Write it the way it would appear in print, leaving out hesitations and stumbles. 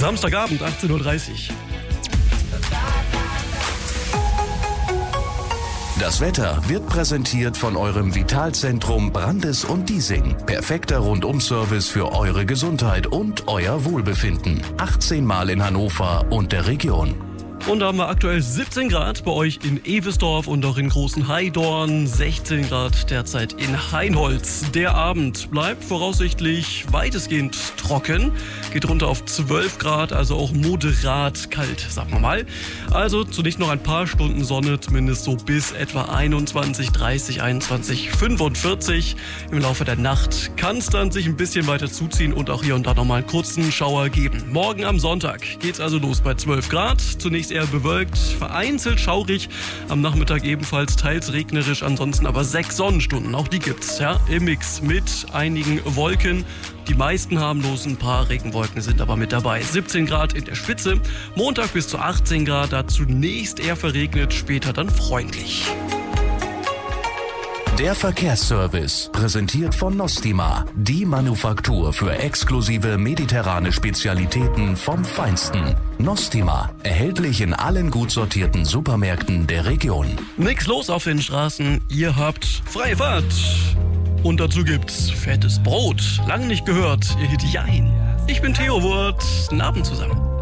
Samstagabend, 18:30 Uhr. Das Wetter wird präsentiert von eurem Vitalzentrum Brandes und Diesing. Perfekter Rundum-Service für eure Gesundheit und euer Wohlbefinden. 18 Mal in Hannover und der Region. Und da haben wir aktuell 17 Grad bei euch in Evesdorf und auch in Großen Heidorn, 16 Grad derzeit in Hainholz. Der Abend bleibt voraussichtlich weitestgehend trocken, geht runter auf 12 Grad, also auch moderat kalt, sagen wir mal. Also zunächst noch ein paar Stunden Sonne, zumindest so bis etwa 21:30, 21:45. Im Laufe der Nacht kann es dann sich ein bisschen weiter zuziehen und auch hier und da nochmal einen kurzen Schauer geben. Morgen am Sonntag geht's also los bei 12 Grad. Zunächst eher bewölkt, vereinzelt schaurig, am Nachmittag ebenfalls teils regnerisch, ansonsten aber 6 Sonnenstunden, auch die gibt's, ja, im Mix mit einigen Wolken. Die meisten harmlos, ein paar Regenwolken sind aber mit dabei. 17 Grad in der Spitze, Montag bis zu 18 Grad, da zunächst eher verregnet, später dann freundlich. Der Verkehrsservice, präsentiert von Nostima, die Manufaktur für exklusive mediterrane Spezialitäten vom Feinsten. Nostima, erhältlich in allen gut sortierten Supermärkten der Region. Nix los auf den Straßen, ihr habt freie Fahrt. Und dazu gibt's fettes Brot. Lang nicht gehört, ihr Jein. Ich bin Theo Wurt, guten Abend zusammen.